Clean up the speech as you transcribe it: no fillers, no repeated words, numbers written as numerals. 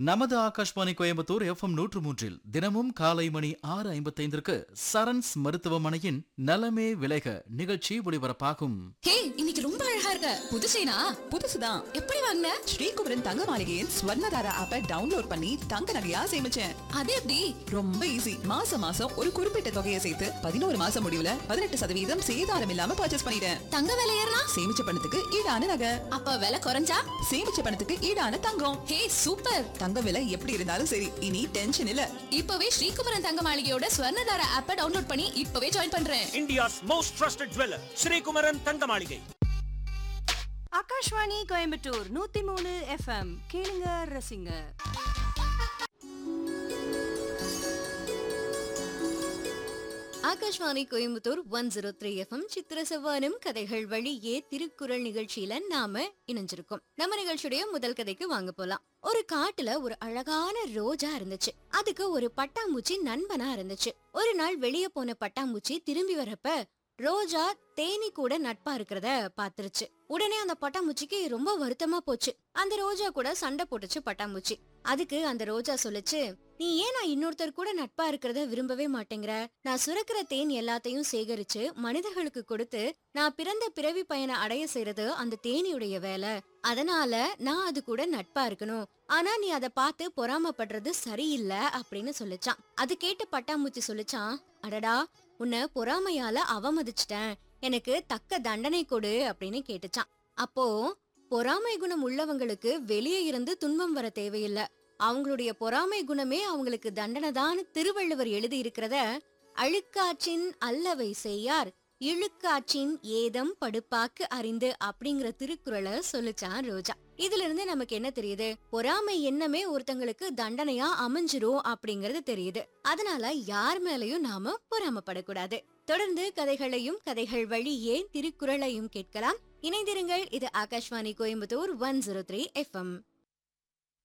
நமது ஆகாஷ்வாணி கோயம்புத்தூர் FM 103 தினமும் காலை மணி 6:55 சரண்ஸ் மருத்துவமனையின் நலமே விளைக நிகழ்ச்சி ஒளிபரப்பாகும். ஹே, இன்னைக்கு ரொம்ப அழகா இருக்க. புதுசேனா? புதுசுதான். எப்படி வாங்குன? ஸ்ரீகுமரன் தங்க மாளிகையின் ஸ்வர்ணதாரா ஆப்பை டவுன்லோட் பண்ணி தங்க நகையா சேமிச்சேன். அது எப்படி? ரொம்ப ஈஸி. மாசம் மாசம் ஒரு குறிப்பிட்ட தொகையை சேர்த்து 11 மாசம் முடிவுல 18% சேதாரம் இல்லாம பர்ச்சேஸ் பண்ணிட்டேன். தங்க விலை ஏறனா? சேமிச்ச பணத்துக்கு ஈடான நகை. அப்ப விலை குறைஞ்சா? சேமிச்ச பணத்துக்கு ஈடான தங்கம். ஹே, சூப்பர். தங்க விலை எப்படி இருந்தாலும் சரி, இனி டென்ஷன் இல்ல. இப்பவே ஸ்ரீகுமரன் தங்க மாளிகையோட ஸ்வர்ணதாரா ஆப்பை டவுன்லோட் பண்ணி இப்பவே ஜாயின் பண்றேன். India's most trusted jeweler, Srikumaran Thangamaligai. Akashvani Coimbatore 103 FM கேளுங்க ரசிங்க. ஆகாஷ்வாணி கோயம்புத்தூர் 103 FM சித்திர செவ்வானம் கதைகள் வழியே திருக்குறள் நிகழ்ச்சியில நாம இணைஞ்சிருக்கோம். நம்ம நிகழ்ச்சியுடைய முதல் கதைக்கு வாங்க போலாம். ஒரு காட்டுல ஒரு அழகான ரோஜா இருந்துச்சு. அதுக்கு ஒரு பட்டாம்பூச்சி நண்பனா இருந்துச்சு. ஒரு நாள் வெளியே போன பட்டாம்பூச்சி திரும்பி வரப்ப ரோஜா தேனி கூட நட்பா இருக்கிறத பாத்துருச்சு. உடனே அந்த பட்டாம்பூச்சிக்கு ரொம்ப வருத்தமா போச்சு. அந்த ரோஜா கூட சண்டை போட்டுச்சு பட்டாம்பூச்சி. அதுக்கு அந்த ரோஜா சொல்லுச்சு, நீ ஏன் நான் இன்னொருத்தர் கூட நட்பா இருக்கிறத விரும்பவே மாட்டேங்கிற? நான் சுரக்கிற தேன் எல்லாத்தையும் சேகரிச்சு மனிதர்களுக்கு கொடுத்து நான் பிறந்த பிறவி பயனை அடைய செய்யறது அந்த தேனியுடைய வேலை. அதனால நான் அது கூட நட்பா இருக்கணும். ஆனா நீ அதை பார்த்து பொறாமப்படுறது சரியில்லை அப்படின்னு சொல்லிச்சான். அது கேட்டு பட்டாம்பூச்சி சொல்லிச்சான், அடடா, உன்னை பொறாமையால அவமதிச்சிட்டேன், எனக்கு தக்க தண்டனை கொடு அப்படின்னு கேட்டுச்சான். அப்போ பொறாமை குணம் உள்ளவங்களுக்கு வெளியே இருந்து துன்பம் வர தேவையில்லை, அவங்களுடைய பொறாமை குணமே அவங்களுக்கு தண்டனை தான் திருவள்ளுவர் எழுதி இருக்கிறத அழுக்காற்றின் அல்லவை செய்யார் இழுக்காற்றின் ஏதம் படுப்பாக்கு அறிந்து அப்படிங்கிற திருக்குறளை சொல்லிச்சான் ரோஜா. இதுல இருந்து நமக்கு என்ன தெரியுது? பொறாமை எண்ணமே ஒருத்தங்களுக்கு தண்டனையா அமைஞ்சிரும் அப்படிங்கறது தெரியுது. அதனால யார் மேலயும் நாம பொறாமப்படக்கூடாது. தொடர்ந்து கதைகளையும் கதைகள் வழியே திருக்குறளையும் கேட்கலாம். இணைந்திருங்கள். இது ஆகாஷ்வாணி கோயம்புத்தூர் 103 FM.